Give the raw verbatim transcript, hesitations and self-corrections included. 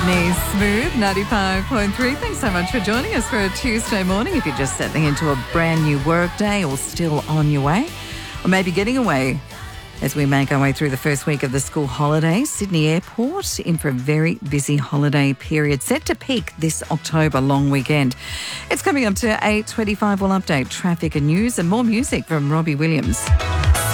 Sydney Smooth, ninety-five point three. Thanks so much for joining us for a Tuesday morning. If you're just settling into a brand new work day or still on your way, or maybe getting away as we make our way through the first week of the school holidays, Sydney Airport in for a very busy holiday period, set to peak this October long weekend. It's coming up to eight twenty-five. We'll update traffic and news and more music from Robbie Williams.